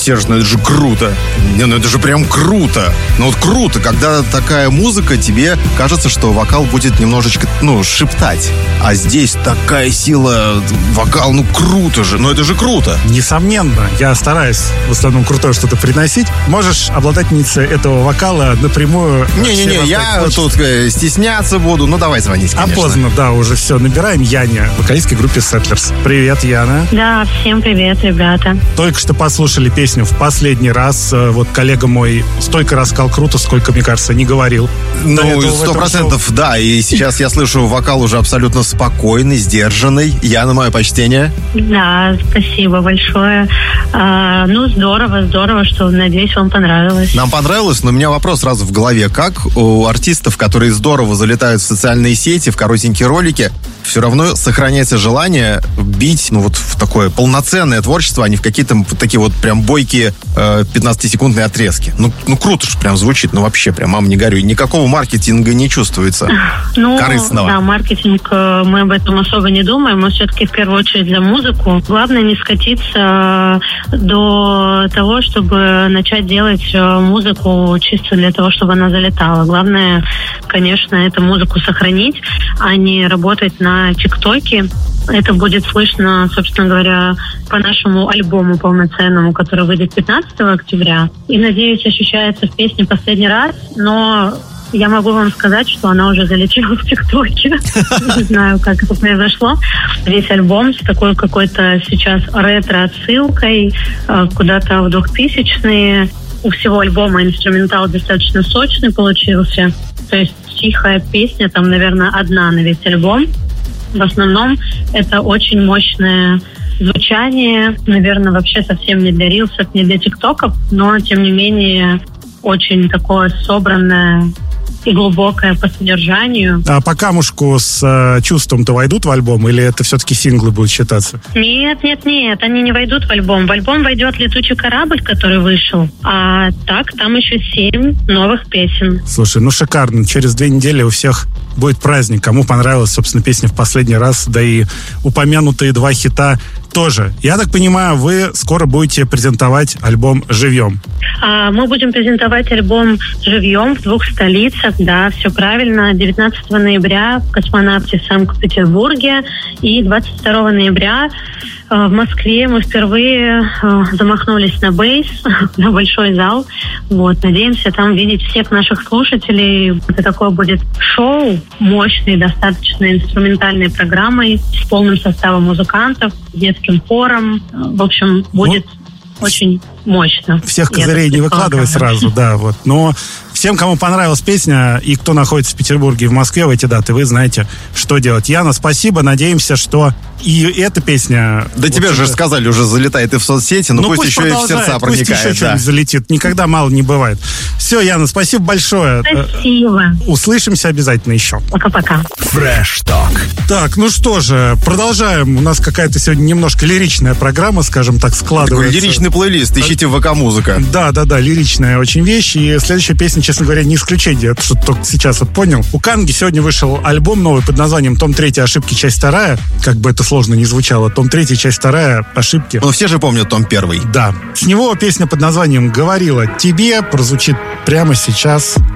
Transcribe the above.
Серж, ну это же круто. Не, ну это же прям круто. Ну вот круто, когда такая музыка, тебе кажется, что вокал будет немножечко, шептать. А здесь такая сила, вокал, круто же. Ну это же круто. Несомненно, я стараюсь в основном крутое что-то приносить. Можешь обладательнице этого вокала напрямую... Не-не-не, я тут стесняться буду. Ну давай звонить, конечно. А поздно, да, уже все. Набираем Яне, вокалистской группе Settlers. Привет, Яна. Да, всем привет, ребята. Только что послушали песню в последний раз. Вот коллега мой столько рассказал круто, сколько, мне кажется, не говорил. 100%, да. И сейчас я слышу вокал уже абсолютно спокойный, сдержанный. Яна, мое почтение. Да, спасибо большое. Здорово, что, надеюсь, вам понравилось. Нам понравилось, но у меня вопрос сразу в голове. Как у артистов, которые здорово залетают в социальные сети, в коротенькие ролики, все равно сохраняется желание бить, в такое полноценное творчество, а не в какие-то такие вот прям бойкие 15-секундные отрезки. Круто же прям звучит, вообще прям, мама, не горюй. Никакого маркетинга не чувствуется корыстного. Да, маркетинг, мы об этом особо не думаем. Мы все-таки в первую очередь за музыку. Главное не скатиться до того, чтобы начать делать музыку чисто для того, чтобы она залетала. Главное, конечно, эту музыку сохранить, а не работать на ТикТоке. Это будет слышно, собственно говоря, по нашему альбому полноценному, который выйдет 15 октября. И, надеюсь, ощущается в песне «Последний раз», но я могу вам сказать, что она уже залетела в ТикТоке. Не знаю, как это произошло. Весь альбом с такой какой-то сейчас ретро-отсылкой куда-то в 2000-е. У всего альбома инструментал достаточно сочный получился. То есть тихая песня, там, наверное, одна на весь альбом. В основном это очень мощное звучание. Наверное, вообще совсем не для рилсов, не для тиктоков, но, тем не менее, очень такое собранное и глубокое по содержанию. А по камушку с чувством-то войдут в альбом, или это все-таки синглы будут считаться? Нет, они не войдут в альбом. В альбом войдет «Летучий корабль», который вышел, а так там еще 7 новых песен. Слушай, шикарно. Через 2 недели у всех будет праздник. Кому понравилась, собственно, песня в последний раз, да и упомянутые 2 хита тоже. Я так понимаю, вы скоро будете презентовать альбом живьем. Мы будем презентовать альбом живьем в 2 столицах. Да, все правильно. 19 ноября в «Космонавте» в Санкт-Петербурге и 22 ноября в Москве. Мы впервые замахнулись на бейс, на большой зал. Надеемся там видеть всех наших слушателей. Это такое будет шоу, мощной, достаточно инструментальной программой с полным составом музыкантов, детским хором. В общем, будет очень мощно. Всех козырей не выкладывай сразу, да, Но всем, кому понравилась песня и кто находится в Петербурге и в Москве в эти даты, вы знаете, что делать. Яна, спасибо. Надеемся, что и эта песня... Да тебе же сказали, уже залетает и в соцсети, но пусть еще и в сердца проникает. Пусть еще что-нибудь залетит. Никогда мало не бывает. Все, Яна, спасибо большое. Спасибо. Услышимся обязательно еще. Пока-пока. Fresh Talk. Так, что же, продолжаем. У нас какая-то сегодня немножко лиричная программа, скажем так, складывается. Такой лиричный плейлист. Ищите в ВК-музыка. Да, лиричная очень вещь. И следующая песня, честно говоря, не исключение. Я что-то только сейчас понял. У Канги сегодня вышел альбом новый под названием «Том 3. Ошибки. Часть 2». Как бы это сложно не звучало. «Том 3. Часть 2. Ошибки». Все же помнят «Том 1». Да. С него песня под названием «Говорила тебе» прозвучит прямо сейчас.